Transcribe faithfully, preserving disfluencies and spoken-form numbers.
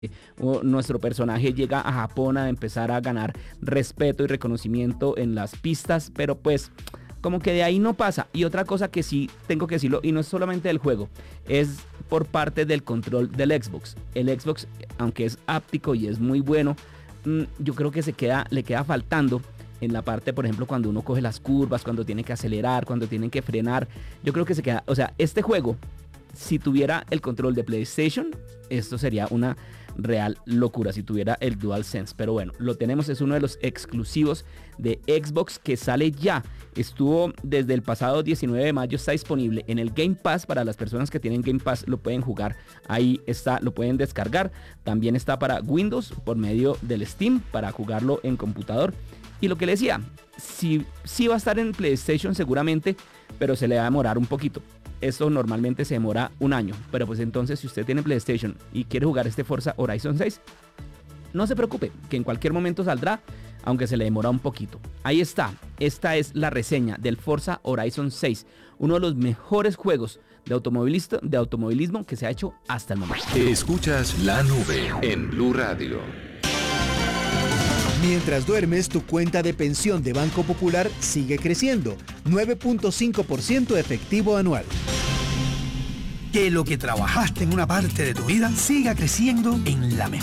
o nuestro personaje llega a Japón a empezar a ganar respeto y reconocimiento en las pistas, pero pues como que de ahí no pasa. Y otra cosa que sí tengo que decirlo, y no es solamente del juego, es por parte del control del Xbox. El Xbox, aunque es áptico y es muy bueno, yo creo que se queda, le queda faltando en la parte, por ejemplo, cuando uno coge las curvas, cuando tiene que acelerar, cuando tiene que frenar. Yo creo que se queda, o sea, este juego, si tuviera el control de PlayStation, esto sería una real locura si tuviera el DualSense. Pero bueno, lo tenemos, es uno de los exclusivos de Xbox que sale ya. Estuvo desde el pasado diecinueve de mayo, está disponible en el Game Pass. Para las personas que tienen Game Pass lo pueden jugar, ahí está, lo pueden descargar. También está para Windows por medio del Steam para jugarlo en computador. Y lo que le decía, sí, sí va a estar en PlayStation seguramente, pero se le va a demorar un poquito. Esto normalmente se demora un año, pero pues entonces si usted tiene PlayStation y quiere jugar este Forza Horizon seis, no se preocupe, que en cualquier momento saldrá, aunque se le demora un poquito. Ahí está, esta es la reseña del Forza Horizon seis, uno de los mejores juegos de, automovilista, de automovilismo que se ha hecho hasta el momento. Escuchas La Nube en Blue Radio. Mientras duermes, tu cuenta de pensión de Banco Popular sigue creciendo, nueve punto cinco por ciento efectivo anual. Que lo que trabajaste en una parte de tu vida siga creciendo en la mejor.